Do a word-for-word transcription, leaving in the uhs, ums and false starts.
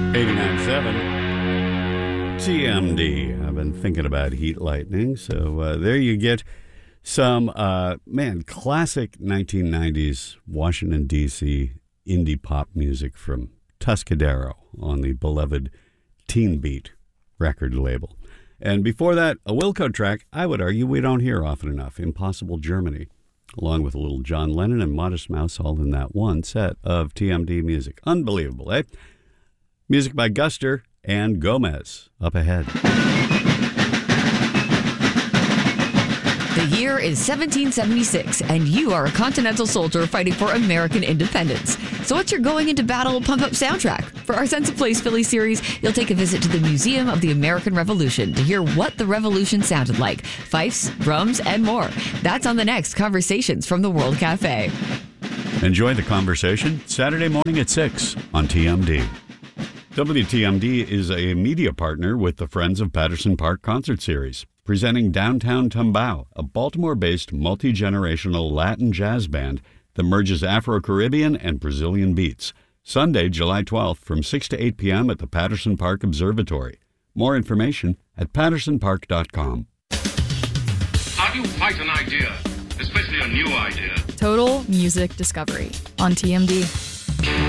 eighty-nine point seven T M D. I've been thinking about Heat Lightning, so uh, there you get some, uh, man, classic nineteen nineties Washington, D C indie pop music from Tuscadero on the beloved Teen Beat record label. And before that, a Wilco track I would argue we don't hear often enough, Impossible Germany, along with a little John Lennon and Modest Mouse all in that one set of T M D music. Unbelievable, eh? Music by Guster and Gomez. Up ahead. The year is seventeen seventy-six, and you are a Continental soldier fighting for American independence. So what's your going into battle pump-up soundtrack? For our Sense of Place Philly series, you'll take a visit to the Museum of the American Revolution to hear what the revolution sounded like. Fifes, drums, and more. That's on the next Conversations from the World Cafe. Enjoy the conversation Saturday morning at six on T M D. W T M D is a media partner with the Friends of Patterson Park concert series, presenting Downtown Tumbao, a Baltimore-based multi-generational Latin jazz band that merges Afro-Caribbean and Brazilian beats. Sunday, July twelfth from six to eight p.m. at the Patterson Park Observatory. More information at patterson park dot com. How do you fight an idea, especially a new idea? Total Music Discovery on T M D.